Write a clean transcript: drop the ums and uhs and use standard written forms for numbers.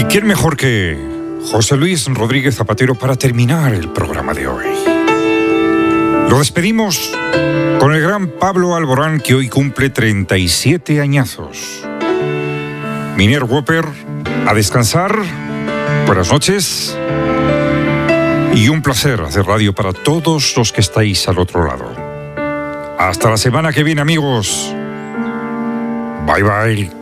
quién mejor que José Luis Rodríguez Zapatero para terminar el programa de hoy. Lo despedimos con el gran Pablo Alborán, que hoy cumple 37 añazos. Miner Whopper, a descansar. Buenas noches. Y un placer hacer radio para todos los que estáis al otro lado. Hasta la semana que viene, amigos. Bye, bye.